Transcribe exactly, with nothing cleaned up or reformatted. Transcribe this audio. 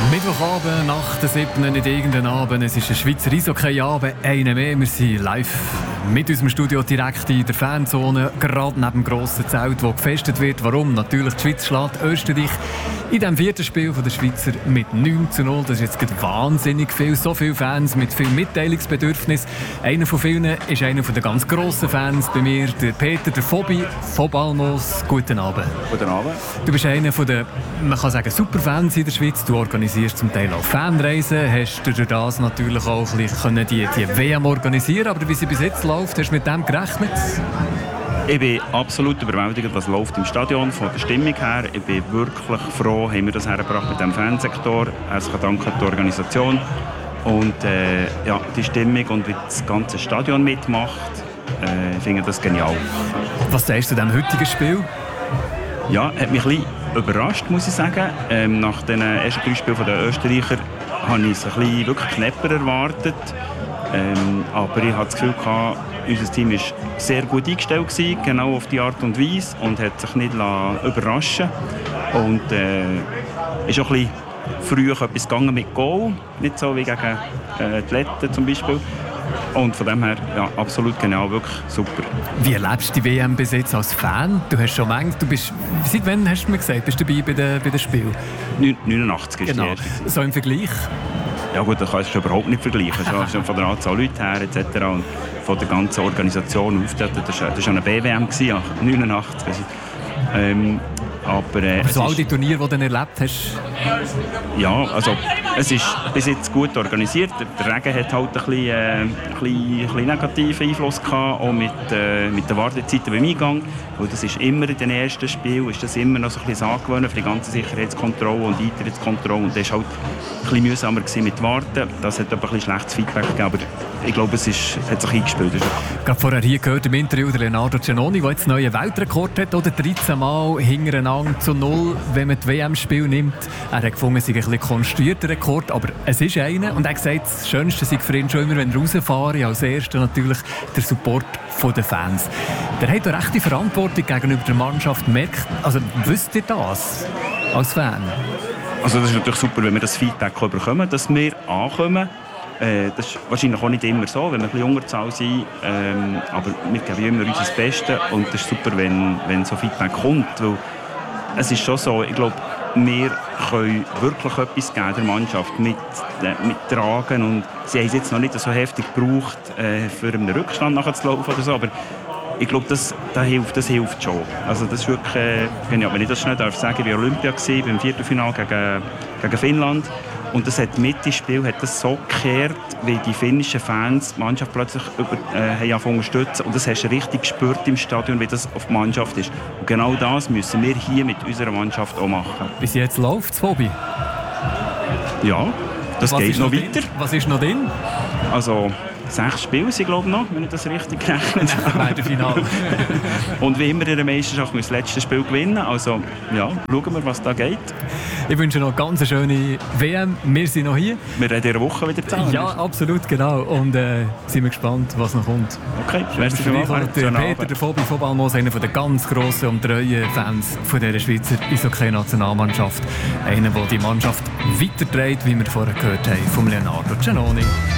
Mittwochabend, nach der siebten nicht irgendein Abend. Es ist ein Schweizer Eishockey-Abend, einer mehr. Wir sind live mit unserem Studio direkt in der Fanzone, gerade neben dem grossen Zelt, wo gefestet wird. Warum? Natürlich, die Schweiz schlägt Österreich in dem vierten Spiel der Schweizer mit neun zu null. Das ist jetzt gerade wahnsinnig viel. So viele Fans mit viel Mitteilungsbedürfnis. Einer von vielen ist einer der ganz grossen Fans bei mir, der Peter, der Fobi, Fobalmos. Guten Abend. Guten Abend. Du bist einer der, man kann sagen, Superfans in der Schweiz. Du organisierst zum Teil auch Fanreisen. Hast du durch das natürlich auch ein bisschen die, die W M organisieren, aber wie sie bis jetzt läuft, hast du mit dem gerechnet? Ich bin absolut überwältigt, was läuft im Stadion, von der Stimmung her. Ich bin wirklich froh, haben wir das hergebracht mit dem Fansektor. Herzlichen Dank an die Organisation. Und äh, ja, die Stimmung und wie das ganze Stadion mitmacht, äh, ich finde das genial. Was sagst du zu diesem heutigen Spiel? Ja, hat mich ein bisschen überrascht, muss ich sagen. Ähm, nach den ersten drei Spielen der Österreicher habe ich es ein bisschen wirklich knapper erwartet. Ähm, aber ich hatte das Gefühl, gehabt, unser Team war sehr gut eingestellt gewesen, genau auf die Art und Weise, und hat sich nicht überraschen lassen. Und äh, ist auch ein bisschen früh etwas gegangen mit Goal, nicht so wie gegen äh, die Letten zum Beispiel. Und von dem her, ja, absolut genau, wirklich super. Wie erlebst du die W M bis jetzt als Fan? Du hast schon manchmal, du bist, seit wann hast du mir gesagt, bist du dabei bei den, bei den Spielen? neunundachtzig ist genau. Die erste. So im Vergleich? Ja gut, das kannst du überhaupt nicht vergleichen. Schon von der Anzahl Leute her et cetera. Und von der ganzen Organisation auftreten. Das war eine B W M, ja, neunundachtzig. Ähm, aber, äh, aber so all die Turniere, die du dann erlebt hast? Ja, also es ist bis jetzt gut organisiert. Der Regen hat halt ein bisschen, äh, ein bisschen, ein bisschen negativen Einfluss gehabt, auch mit, äh, mit den Wartezeiten beim Eingang. Weil das ist immer in den ersten Spielen ist das immer noch so ein bisschen angewöhnt für die ganze Sicherheitskontrolle und Eintrittskontrolle. Und das war halt ein bisschen mühsamer mit Warten. Das hat aber ein bisschen schlechtes Feedback gegeben. Aber ich glaube, es ist, hat sich eingespielt. Gerade vorher hier gehört im Interview der Leonardo Giannoni, der jetzt einen neuen Weltrekord hat, oder dreizehn Mal hintereinander zu null, wenn man das W M-Spiel nimmt. Er hat gefunden, es sei ein bisschen konstruierter Rekord, aber es ist einer. Und er hat gesagt, das Schönste sei für ihn schon immer, wenn er rausfahren. Als Erster natürlich der Support der Fans. Der hat eine rechte Verantwortung gegenüber der Mannschaft. Merkt, also wisst ihr das als Fan? Also das ist natürlich super, wenn wir das Feedback bekommen, dass wir ankommen. Äh, das ist wahrscheinlich auch nicht immer so, wenn wir ein bisschen Unterzahl sind. Ähm, aber wir geben immer unser Bestes. Und es ist super, wenn, wenn so Feedback kommt. Weil es ist schon so, ich glaube, wir können wirklich etwas geben der Mannschaft mit, äh, mit Tragen. Und sie haben es jetzt noch nicht so heftig gebraucht, äh, für einen Rückstand nachher zu laufen oder so. Aber ich glaube, das, das, hilft, das hilft schon. Also das ist wirklich äh, genial. Wenn ich das schnell darf sagen, ich war Olympia gewesen, beim Viertelfinale gegen, gegen Finnland. Und das hat mit dem Spiel hat das so gekehrt, wie die finnischen Fans die Mannschaft plötzlich über, äh, haben unterstützen. Und das hast du richtig gespürt im Stadion, wie das auf die Mannschaft ist. Und genau das müssen wir hier mit unserer Mannschaft auch machen. Bis jetzt läuft es, Fobi? Ja, das Was geht noch, noch weiter. Was ist noch drin? Also sechs Spiele sind, glaube ich, noch, wenn ich das richtig gerechnet habe. Bei der Finale. Und wie immer in der Meisterschaft müssen wir das letzte Spiel gewinnen. Also ja, schauen wir, was da geht. Ich wünsche noch eine ganz schöne W M. Wir sind noch hier. Wir reden in einer Woche wieder zusammen. Ja, absolut, genau. Und äh, sind wir gespannt, was noch kommt. Okay, merci vielmals. Der Peter, der Fobi Fobalmos, einer der ganz grossen und treuen Fans von dieser Schweizer Eishockey-Nationalmannschaft. Einer, der die Mannschaft weiterträgt, wie wir vorher gehört haben, vom Leonardo Giannoni.